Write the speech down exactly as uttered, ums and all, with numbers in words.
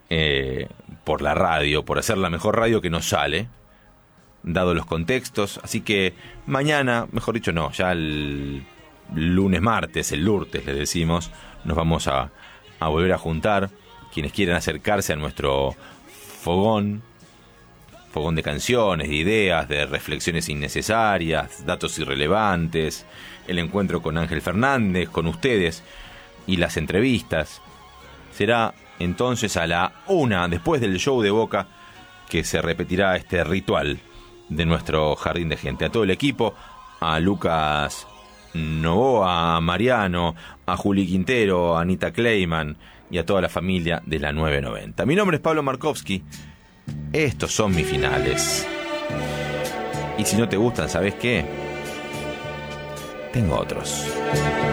eh, por la radio, por hacer la mejor radio que nos sale, dado los contextos. Así que mañana, mejor dicho no, ya el lunes, martes, el Lurtes le decimos, nos vamos a, a volver a juntar. Quienes quieran acercarse a nuestro fogón, fogón de canciones, de ideas, de reflexiones innecesarias, datos irrelevantes, el encuentro con Ángel Fernández, con ustedes y las entrevistas, será entonces a la una, después del show de Boca, que se repetirá este ritual de nuestro jardín de gente. A todo el equipo, a Lucas Novoa, a Mariano, a Juli Quintero, a Anita Kleiman y a toda la familia de la nueve noventa. Mi nombre es Pablo Markovsky. Estos son mis finales. Y si no te gustan, ¿sabes qué? Tengo otros.